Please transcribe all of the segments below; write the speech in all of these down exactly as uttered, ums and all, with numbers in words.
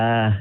Uh,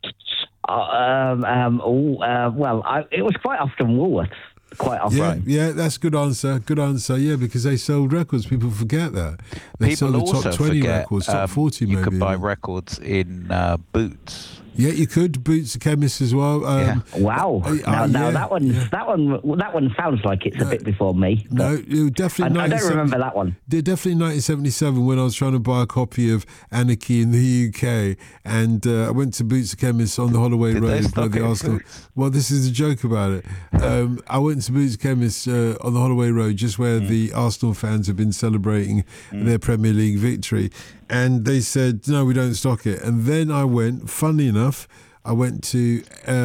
um, um, oh, uh, well, I, it was quite often Woolworths. Quite often. Yeah, yeah, that's a good answer. Good answer. Yeah, because they sold records. People forget that. They People sold the also top twenty forget, records, top um, forty you maybe. could buy even. records in uh, Boots. Yeah, you could. Boots a chemist as well. Um, Yeah. Wow. uh, now, uh, now yeah, that one, yeah. that one, that one sounds like it's a bit before me. No, but it was I, definitely. I don't remember that one. They're definitely nineteen seventy-seven when I was trying to buy a copy of Anarchy in the U K, and uh, I went to Boots the Chemist on the Holloway Did they Road by stock the it in Arsenal. Boots? Well, this is a joke about it. Um, I went to Boots Chemist uh, on the Holloway Road, just where Mm. the Arsenal fans have been celebrating their Premier League victory, and they said, "No, we don't stock it." And then I went. Funnily enough, I went to,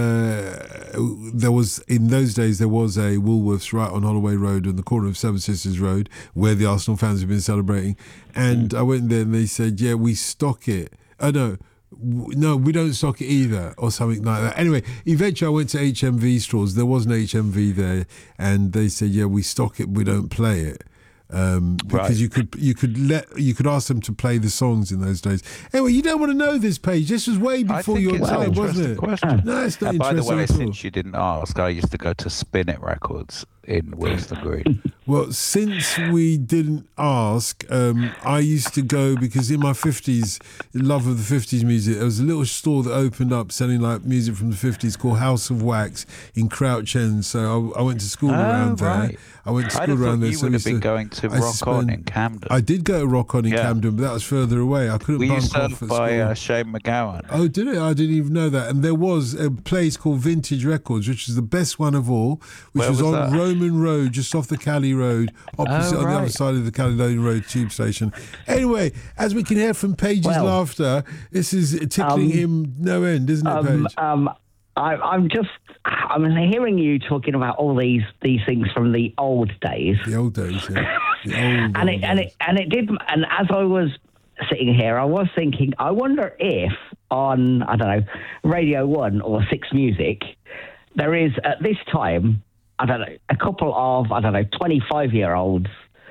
uh, there was, in those days, there was a Woolworths right on Holloway Road on the corner of Seven Sisters Road where the Arsenal fans have been celebrating. And I went there and they said, yeah, we stock it. Oh, no, w- no, we don't stock it either, or something like that. Anyway, eventually I went to H M V stores. There was an H M V there. And they said, yeah, we stock it, we don't play it. Um, because Right. you could you could let you could ask them to play the songs in those days. Anyway, you don't want to know this page. This was way I before think your it's an time, wasn't interesting it? question. No, it's not And by the interesting way, at all. since you didn't ask, I used to go to Spin It Records in Wilston Green. Well, since we didn't ask, um, I used to go because in my fifties, love of the fifties music, there was a little store that opened up selling like music from the fifties called House of Wax in Crouch End. So I, I went to school Oh, around there. right. I went to I'd school have around thought there. you so I would have used been to- going to I used Rock to On spend- in Camden. I did go to Rock On in Yeah. Camden, but that was further away. I couldn't Were you bunk off served at by school. uh, Shane McGowan? Oh, did it? I didn't even know that. And there was a place called Vintage Records, which is the best one of all, which Where was, was on that? Roman Road, just off the Cali Road, opposite Oh, on the other right. side of the Caledonian Road tube station. Anyway, as we can hear from Paige's Well, laughter, this is tickling um, him no end, isn't it, Um, Paige? um, I, I'm just, I'm hearing you talking about all these these things from the old days, The old days, yeah. The old, and old it and days. it and it did. And as I was sitting here, I was thinking, I wonder if on I don't know Radio One or Six Music, there is at this time, I don't know, a couple of I don't know twenty-five year olds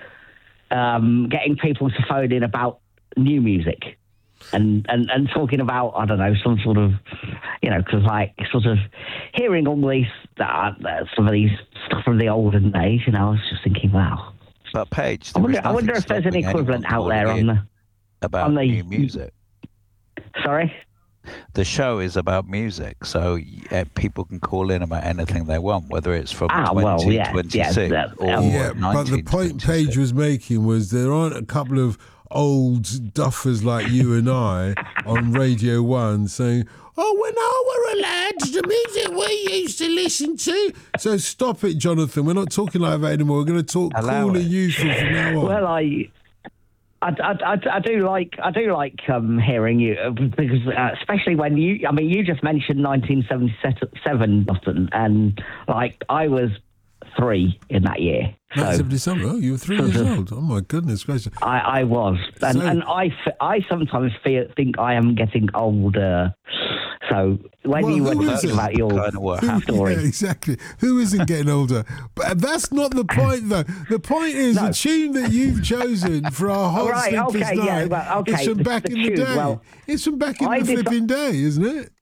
um, getting people to phone in about new music. And, and and talking about, I don't know, some sort of, you know, because like sort of hearing all these, uh, some of these stuff from the olden days, you know, I was just thinking, wow. But Paige, I there wonder, is I wonder nothing if there's an stopping equivalent anyone out there calling on in the, about on the- new music. sorry? The show is about music, so uh, people can call in about anything they want, whether it's from Ah, well, yeah, twenty twenty-six yeah, that- or um, Yeah, but the point Paige was making was there aren't a couple of old duffers like you and I on Radio One saying, oh, when I were a lad, the music we used to listen to. So stop it, Jonathan. We're not talking like that anymore. We're going to talk Allow cooler it. youthful from now on. Well, I, I, I, I, I do like I do like um, hearing you uh, because uh, especially when you I mean you just mentioned nineteen seventy-seven, Dustin, and like I was three in that year. So nineteen seventy-seven. Oh, you were three years old. Oh, my goodness gracious. I, I was, and, So- and I, f- I sometimes feel, think I am getting older. So when Well, you were who talking isn't? about your Kind of what Who- happened. story, Yeah, exactly. Who isn't getting older? But that's not the point, though. The point is No. the tune that you've chosen for our hot Right, sleepless okay, night. yeah, well, okay, It's from the- back the in the tune, day. well, it's from back in I the did- flipping day, isn't it?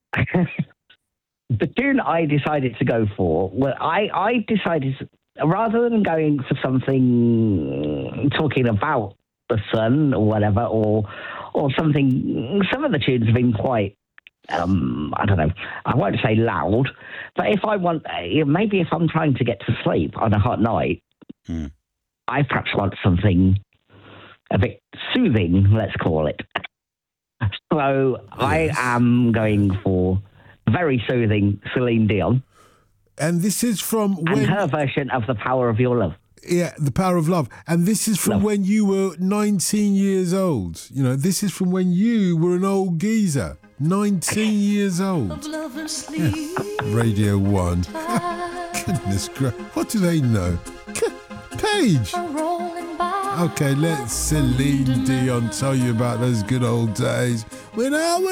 the tune I decided to go for, well, I, I decided rather than going for something talking about the sun or whatever, or or something. Some of the tunes have been quite. Um, I don't know. I won't say loud, but if I want, uh, maybe if I'm trying to get to sleep on a hot night, Hmm. I perhaps want something a bit soothing. Let's call it. So I Yes. am going for very soothing Celine Dion And this is from and when. her version of "The Power of Your Love." Yeah, The Power of Love. And this is from Love. when you were nineteen years old. You know, this is from when you were an old geezer. nineteen years old. Radio One. Goodness gracious. What do they know? Paige. Okay, let Celine Dion tell you about those good old days when I was